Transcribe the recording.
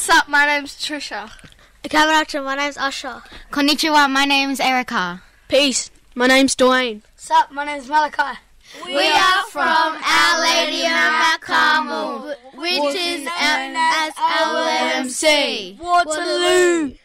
Sup, my name's Trisha. Kamaracha, my name's Asha. Konnichiwa, my name's Erica. Peace, my name's Dwayne. Sup, my name's Malachi. We are from Our Lady of Mount Carmel, which is known as LMC. Waterloo.